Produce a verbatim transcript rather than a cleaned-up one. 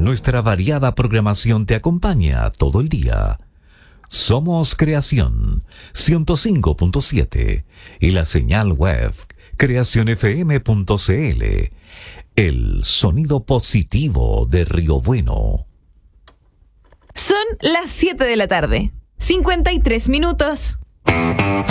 Nuestra variada programación te acompaña todo el día. Somos Creación ciento cinco punto siete y la señal web creación f m punto c l. El sonido positivo de Río Bueno. Son las siete de la tarde, cincuenta y tres minutos.